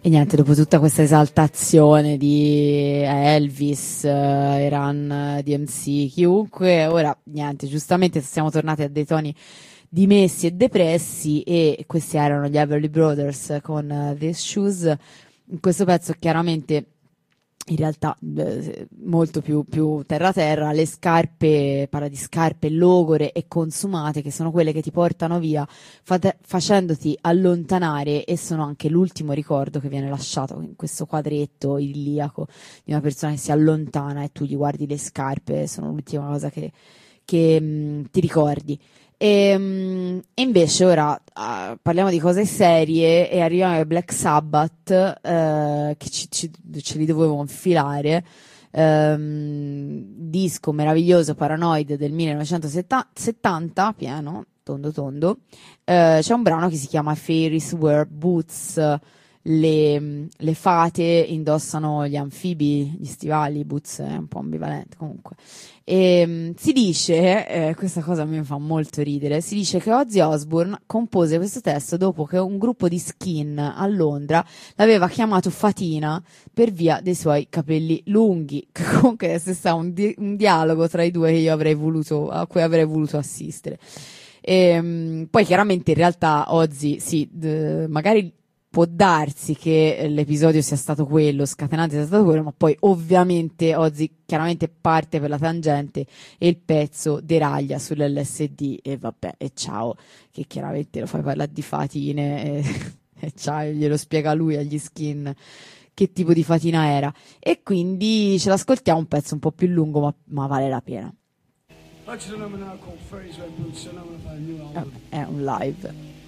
E niente, dopo tutta questa esaltazione di Elvis, Iran, DMC, chiunque, ora niente, giustamente siamo tornati a dei toni dimessi e depressi, e questi erano gli Everly Brothers con These Shoes. In questo pezzo chiaramente, in realtà molto più terra, le scarpe, parla di scarpe logore e consumate, che sono quelle che ti portano via facendoti allontanare, e sono anche l'ultimo ricordo che viene lasciato in questo quadretto idilliaco di una persona che si allontana e tu gli guardi le scarpe, sono l'ultima cosa che ti ricordi. E invece ora parliamo di cose serie e arriviamo ai Black Sabbath, che ce li dovevo infilare. Disco meraviglioso, Paranoid del 1970, pieno, tondo. C'è un brano che si chiama Fairies Wear Boots. Le fate indossano gli anfibi, gli stivali, boots è un po' ambivalente comunque. E si dice, questa cosa mi fa molto ridere, si dice che Ozzy Osbourne compose questo testo dopo che un gruppo di Skin a Londra l'aveva chiamato Fatina per via dei suoi capelli lunghi. Comunque questo è stato un dialogo tra i due che a cui avrei voluto assistere. Poi chiaramente in realtà Ozzy, sì, magari può darsi che l'episodio sia stato quello, scatenante sia stato quello, ma poi ovviamente Ozzy chiaramente parte per la tangente e il pezzo deraglia sull'LSD e vabbè, e ciao, che chiaramente lo fai parlare di fatine e ciao, glielo spiega lui agli Skin che tipo di fatina era, e quindi ce l'ascoltiamo, un pezzo un po' più lungo, ma vale la pena. È un live.